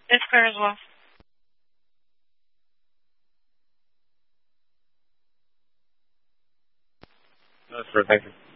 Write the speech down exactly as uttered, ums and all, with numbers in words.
It's clear as well. That's clear. Thank you.